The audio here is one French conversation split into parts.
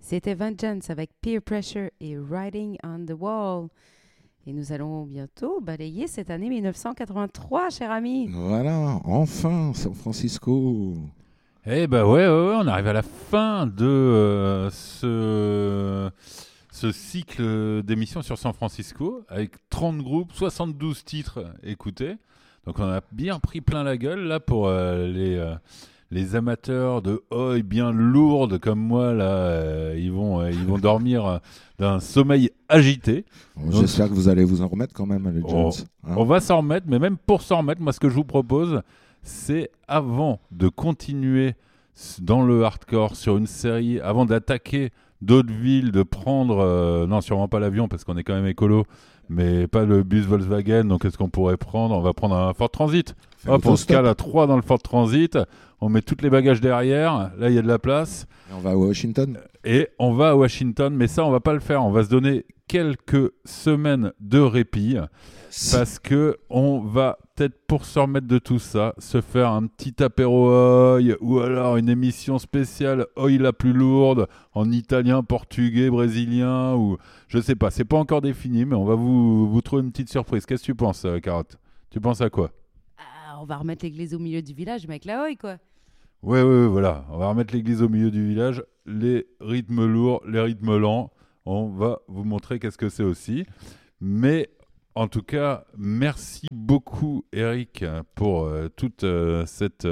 C'était Vengeance avec Peer Pressure et Writing on the Wall. Et nous allons bientôt balayer cette année 1983, cher ami. Voilà, enfin, San Francisco. Eh ben ouais, on arrive à la fin de ce cycle d'émissions sur San Francisco avec 30 groupes, 72 titres écoutés. Donc on a bien pris plein la gueule là pour les amateurs de oi bien lourdes comme moi là, ils vont dormir d'un sommeil agité. Donc, j'espère que vous allez vous en remettre quand même, les Jones. On va s'en remettre, mais même pour s'en remettre, moi ce que je vous propose, c'est avant de continuer dans le hardcore sur une série, avant d'attaquer d'autres villes, de prendre, non sûrement pas l'avion parce qu'on est quand même écolo, mais pas le bus Volkswagen, donc qu'est-ce qu'on pourrait prendre ? On va prendre un Ford Transit. Hop, on se cale à 3 dans le Ford Transit, on met tous les bagages derrière, là il y a de la place. Et on va à Washington. Et on va à Washington, mais ça on va pas le faire, on va se donner quelques semaines de répit. Parce que on va peut-être, pour se remettre de tout ça, se faire un petit apéro oi, ou alors une émission spéciale oi la plus lourde en italien, portugais, brésilien, ou je sais pas, c'est pas encore défini, mais on va vous trouver une petite surprise. Qu'est-ce que tu penses, Carotte ? Tu penses à quoi ? On va remettre l'église au milieu du village, mais avec la oi, quoi. Ouais, voilà, on va remettre l'église au milieu du village, les rythmes lourds, les rythmes lents, on va vous montrer qu'est-ce que c'est aussi, mais... En tout cas, merci beaucoup Eric pour toute cette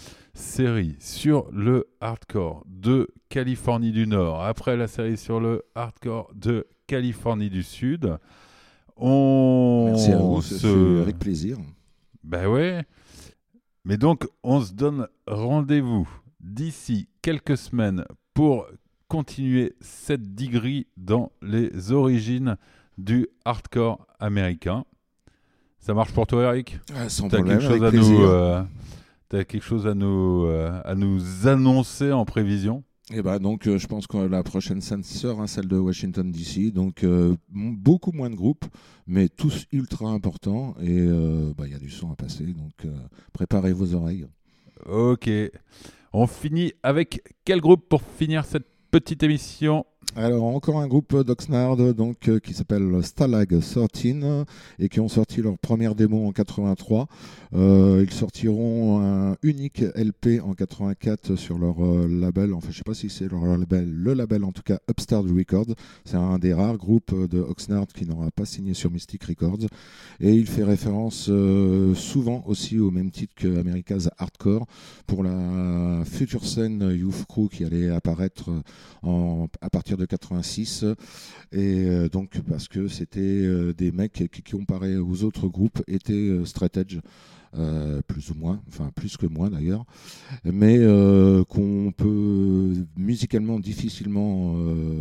série sur le hardcore de Californie du Nord. Après la série sur le hardcore de Californie du Sud, Merci à vous, c'est avec plaisir. Ben ouais. Mais donc, on se donne rendez-vous d'ici quelques semaines pour continuer cette digree dans les origines du hardcore américain. Ça marche pour toi, Eric ? Sans problème, avec plaisir. T'as quelque chose à nous annoncer en prévision ? Et donc, je pense que la prochaine scène sera celle de Washington DC. Donc, beaucoup moins de groupes, mais tous ultra importants. Et y a du son à passer. Donc, préparez vos oreilles. Ok. On finit avec quel groupe pour finir cette petite émission ? Alors, encore un groupe d'Oxnard qui s'appelle Stalag 13 et qui ont sorti leur première démo en 83. Ils sortiront un unique LP en 84 sur leur label, enfin je ne sais pas si c'est leur label, le label en tout cas Upstart Records. C'est un des rares groupes de Oxnard qui n'aura pas signé sur Mystic Records. Et il fait référence souvent aussi au même titre que America's Hardcore pour la future scène Youth Crew qui allait apparaître à partir de 86 et donc parce que c'était des mecs qui comparés aux autres groupes étaient straight edge plus ou moins, enfin plus que moins d'ailleurs, mais qu'on peut musicalement difficilement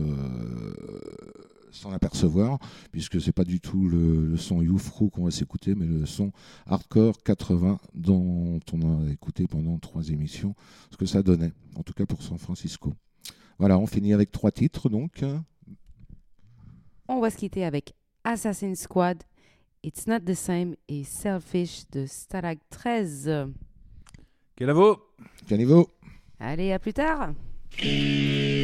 s'en apercevoir, puisque c'est pas du tout le son Youth Crew qu'on va s'écouter, mais le son Hardcore 80 dont on a écouté pendant 3 émissions, ce que ça donnait, en tout cas pour San Francisco. Voilà, on finit avec 3 titres donc. On va se quitter avec Assassin's Squad, It's Not the Same et Selfish de Stalag 13. Quel niveau ? Allez, à plus tard.